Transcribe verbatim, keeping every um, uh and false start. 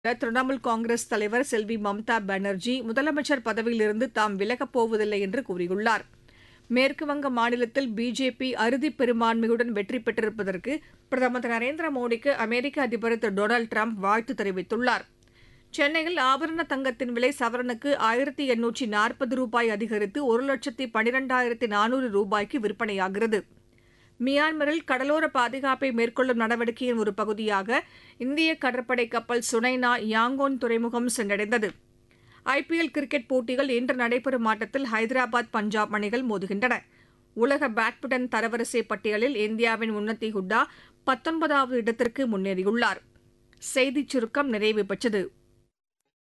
திரிணாமுல் காங்கிரஸ் தலைவர் செல்வி மம்தா பானர்ஜி முதலமைச்சர் பதவியிலிருந்து தாம் விலகப் போவதில்லை என்று கூறியுள்ளார். மேற்குவங்க மாநிலத்தில் பிஜேபி அறுதிப் பெரும்பான்மையுடன் வெற்றி பெற்றிருப்பதற்கு பிரதமர் திரு நரேந்திர மோடிக்கு அமெரிக்க அதிபர் திரு டொனால்டு டிரம்ப் வாழ்த்து தெரிவித்துள்ளார். சென்னையில் ஆபரண தங்கத்தின் விலை சவரனுக்கு ஆயிரத்து எண்ணூற்று நாற்பது ரூபாய் அதிகரித்து ஒரு லட்சத்து பன்னிரண்டாயிரத்து நானூறு ரூபாய்க்கு விற்பனையாகிறது. மியான்மரில் கடலோர பாதுகாப்பை மேற்கொள்ளும் நடவடிக்கையின் ஒரு பகுதியாக இந்திய கடற்படை கப்பல் சுனைனா யாங்கோன் துறைமுகம் சென்றடைந்தது. ஐபிஎல் கிரிக்கெட் போட்டிகள் இன்று நடைபெறும் ஆட்டத்தில் ஹைதராபாத் பஞ்சாப் அணிகள் மோதுகின்றன. உலக பேட்மிண்டன் தரவரிசை பட்டியலில் இந்தியாவின் உன்னதி ஹூடா பத்தொன்பதாவது இடத்திற்கு முன்னேறியுள்ளார். செய்திச் சுருக்கம் நிறைவு பெற்றது.